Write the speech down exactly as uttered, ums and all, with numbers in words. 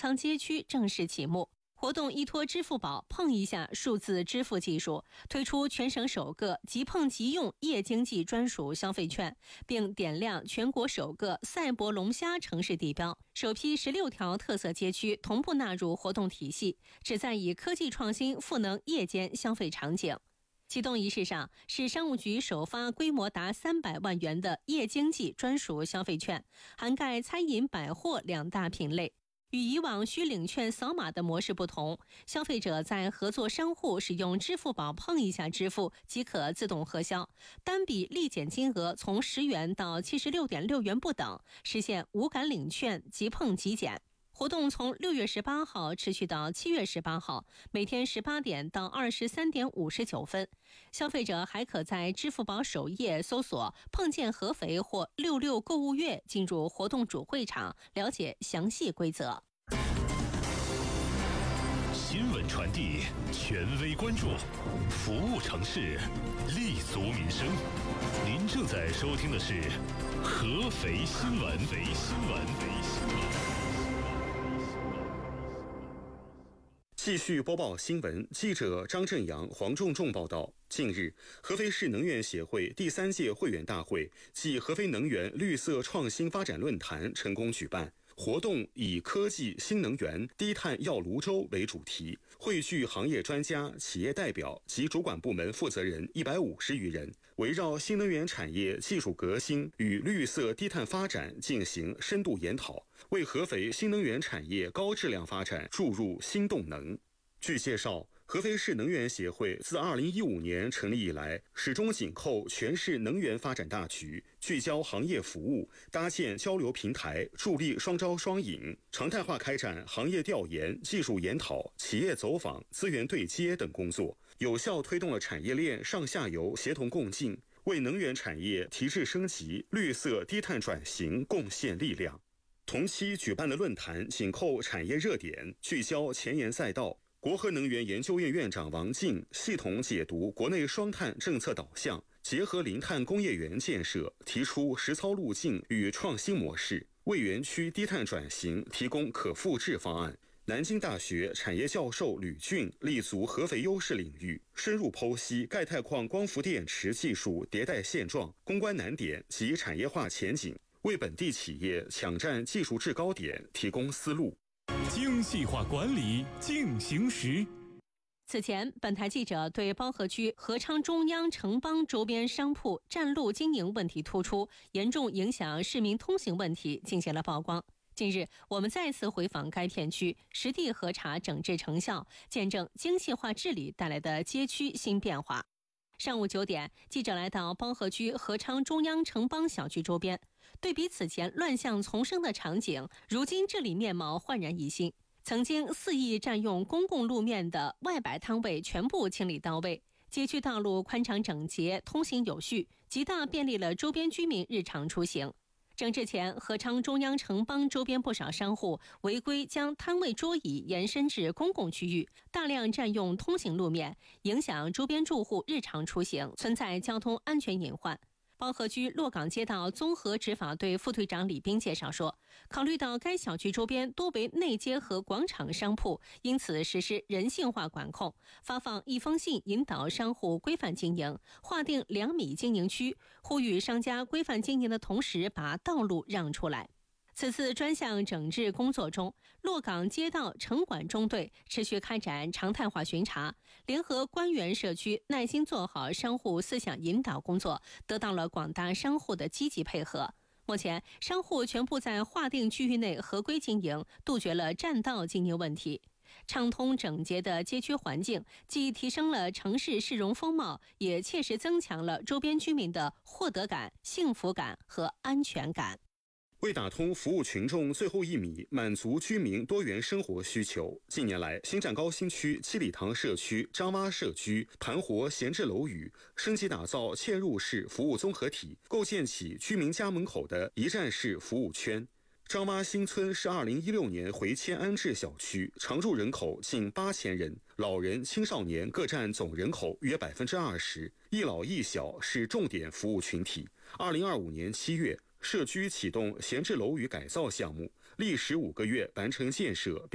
仓街区正式启幕。活动依托支付宝碰一下数字支付技术，推出全省首个即碰即用夜经济专属消费券，并点亮全国首个赛博龙虾城市地标。首批十六条特色街区同步纳入活动体系，旨在以科技创新赋能夜间消费场景。启动仪式上，市商务局首发规模达三百万元的夜经济专属消费券，涵盖餐饮、百货两大品类。与以往需领券扫码的模式不同，消费者在合作商户使用支付宝碰一下支付即可自动核销，单笔立减金额从十元到七十六点六元不等，实现无感领券即碰即减。活动从六月十八号持续到七月十八号，每天十八点到二十三点五十九分。消费者还可在支付宝首页搜索“碰见合肥”或“六六购物月”，进入活动主会场，了解详细规则。 新闻传递，权威关注，服务城市，立足民生。您正在收听的是合肥新闻。合肥新闻。 继续播报新闻，记者张振阳、黄仲仲报道。近日，合肥市能源协会第三届会员大会暨合肥能源绿色创新发展论坛成功举办。活动以科技、新能源、低碳耀泸州为主题，汇聚行业专家、企业代表及主管部门负责人一百五十余人，围绕新能源产业技术革新与绿色低碳发展进行深度研讨，为合肥新能源产业高质量发展注入新动能。据介绍，合肥市能源协会自二零一五年成立以来，始终紧扣全市能源发展大局，聚焦行业服务，搭建交流平台，助力双招双引，常态化开展行业调研、技术研讨、企业走访、资源对接等工作，有效推动了产业链上下游协同共进，为能源产业提质升级、绿色低碳转型贡献力量。同期举办的论坛紧扣产业热点，聚焦前沿赛道。国核能源研究院院长王进系统解读国内双碳政策导向，结合零碳工业园建设，提出实操路径与创新模式，为园区低碳转型提供可复制方案。南京大学产业教授吕俊立足合肥优势领域，深入剖析钙钛矿光伏电池技术迭代现状、攻关难点及产业化前景，为本地企业抢占技术制高点提供思路。 精细化管理进行时。 此前，本台记者对包河区合昌中央城邦周边商铺占路经营问题突出，严重影响市民通行问题进行了曝光。近日，我们再次回访该片区，实地核查整治成效，见证精细化治理带来的街区新变化。上午九点，记者来到包河区合昌中央城邦小区周边，对比此前乱象丛生的场景，如今这里面貌焕然一新。曾经肆意占用公共路面的外摆摊位全部清理到位，街区道路宽敞整洁，通行有序，极大便利了周边居民日常出行。整治前，合昌中央城邦周边不少商户违规将摊位桌椅延伸至公共区域，大量占用通行路面，影响周边住户日常出行，存在交通安全隐患。包河区洛岗街道综合执法队副队长李斌介绍说，考虑到该小区周边多为内街和广场商铺，因此实施人性化管控，发放一封信引导商户规范经营，划定两米经营区，呼吁商家规范经营的同时把道路让出来。此次专项整治工作中，洛岗街道城管中队持续开展常态化巡查，联合官员社区耐心做好商户思想引导工作，得到了广大商户的积极配合。目前，商户全部在划定区域内合规经营，杜绝了占道经营问题。畅通整洁的街区环境，既提升了城市市容风貌，也切实增强了周边居民的获得感、幸福感和安全感。 为打通服务群众最后一米，满足居民多元生活需求，近年来，新站高新区七里塘社区、张洼社区盘活闲置楼宇，升级打造嵌入式服务综合体，构建起居民家门口的一站式服务圈。张洼新村是二零一六年回迁安置小区，常住人口近八千人，老人、青少年各占总人口约百分之二十，一老一小是重点服务群体。二零二五年七月，社区启动闲置楼宇改造项目，历时五个月完成建设。